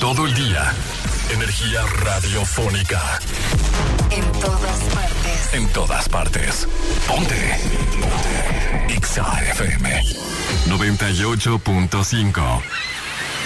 todo el día. Energía radiofónica. En todas partes. En todas partes. Ponte. Ponte. XAFM 98.5.